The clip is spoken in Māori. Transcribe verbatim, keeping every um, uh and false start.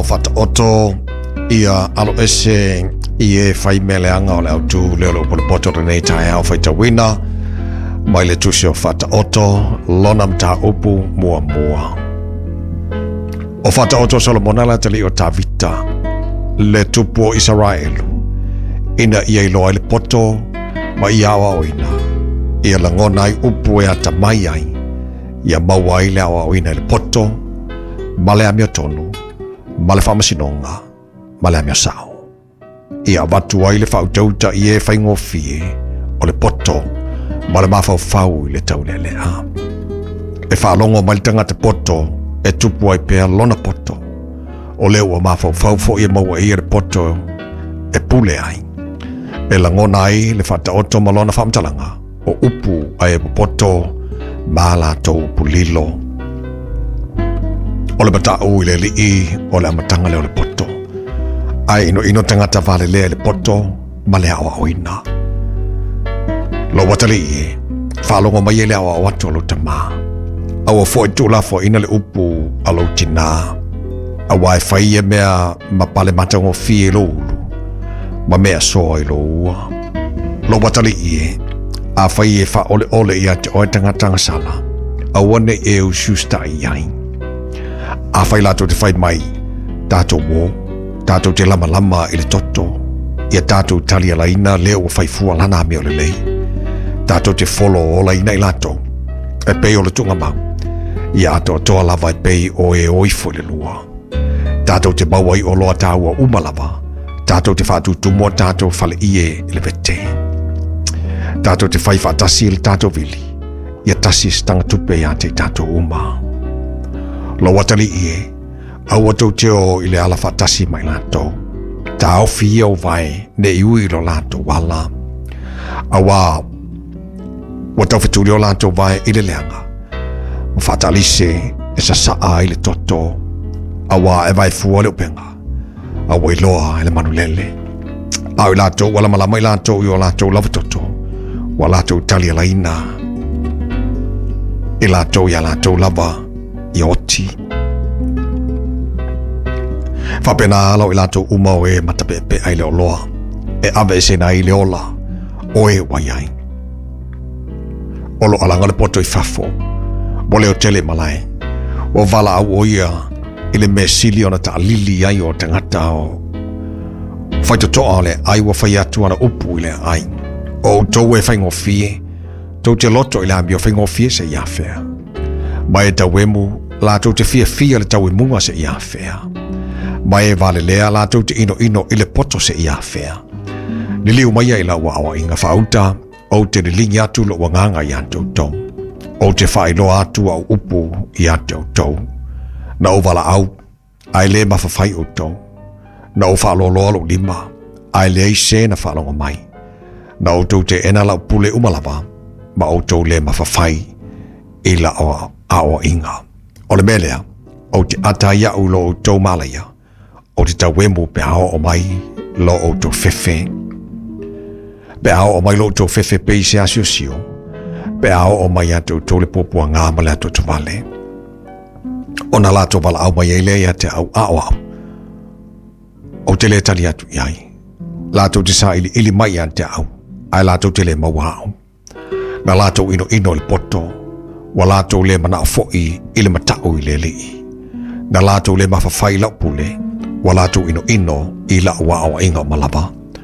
o fata oto ia alo ese ie fai meleanga o le autu leo leo pole poto rene tae au fai tawina mai le tusi o fata oto lona mta upu mua mua. O fata oto Solomonala tali o tavita le tupu o Israelu ina ia iloa le poto ma ia awa oina ia langona ai upu e ata mai ai ia maua ile awa oina le poto ma le amia tonu ma le whamasinonga ma le amia sao ia watu ai le whautauta i e whaingofie o le poto ma le mawhau whau i le taule lea e whalongo ma le tangata poto e tupu ai pea lona poto o leo o mawhau whau fo i e maua i e le poto e pule ai e langona ai le whata oto ma lona whamtalanga o upu ai e poto ma la tau pulilo o le bata ui le li i o le amatanga leo le poto ai ino ino tangata vale lea le poto ma le awa oina lo watali i whalongo mai e le awa watu lo tama awa fo i tula fo ina le upu alo tina awa e whai e mea ma pale matango fie lo ulu ma mea soa i lo ua lo watali i a whai e wha ole ole i ate oe tangatanga sala awa ne e u susta i ai a whai lato te whai mai tato wo tato te lama lama i le toto ia tato tali ala ina leo o whai fua lana me o le lei tato te folo o la ina i lato e pei o le tunga mau ia ato toa lava e pei o e oifo le lua tato te maua i o loa taua umalava tato te whatu tumua tato whale ie le vete tato te whai whatasi le tato vili ia tasi stanga tupe ia te tato uma lo watali ie au ato te o ile ala whatasi mai lato ta au fia o vai ne iui lo lato wala awa watau whetuli o lato vai ile leanga whatalise e sa saa ile toto awa e vai fua le upenga awa iloa ele manulele au lato wala malama i lato i o lato lava toto wa lato tali ala ina i lato i a lato lava i oti whapena alo i lato uma o e matapepe ai leo loa e ave e sena i leola o e waiai olo alanga le poto i fafo mo leo tele malai o vala au o ia i le mesili ona ta lili ai o tangata o whaito toa le ai wa whai atu ana upu i le ai o tau e whaingofie tau te loto i le ambi o whaingofie se ia fea mai e tau emu la tau te fia fia le tau e munga se ia fea mai e vale lea la tau te ino ino i le poto se ia fea ni liu mai ai la wa awa inga whauta o te li lingi atu lo wanganga i atu tau o te whailo atu au upu i atu tau na o vala au ai le mawhawhai o tau na o whaloloa lo lima ai le ai se na whalonga mai na o tau te ena lau pule umalava ma o tau le mawhawhai i la awa awa inga o le melea o te ata ia u lo o tau malaya o te tau wemu pe hao o mai lo o tau fefe pe hao o mai lo o tau fefe pe i se asio sio pe hao o mai atu tau le popua ngā male atu tu vale o na lato wala au mai eile ia te au au au o te le tali atu iai lato te sa ili ili mai an te au ai lato te le maua au na lato ino ino le poto wa lato le mana foi ile matau ile li na lato le mafafai la pule wa lato ino ino ila wa au inga malava